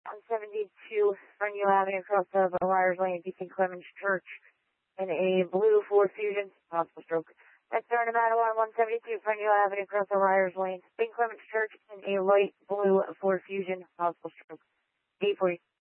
172 Fernview Avenue, across the Liars Lane, St. Clemens Church, in a blue Ford Fusion, possible stroke. That's Sergeant Madeline, 172 Fernview Avenue, across the Liars Lane, St. Clemens Church, in a light blue Ford Fusion, possible stroke. 840.